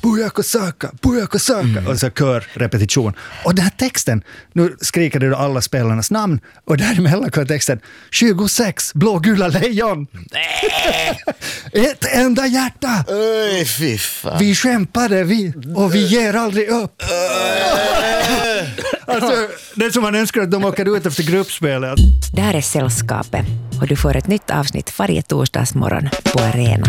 Bujako Saka, och så körrepetition. Och den här texten, nu skriker det då alla spelarnas namn, och däremellan kör texten 26 blågula lejon. Ett enda hjärta. Fy fan. Vi kämpade, och vi ger aldrig upp. Alltså, det är som man önskar att de åker ut efter gruppspelet. Det här är Sällskapet och du får ett nytt avsnitt varje torsdagsmorgon på Arena.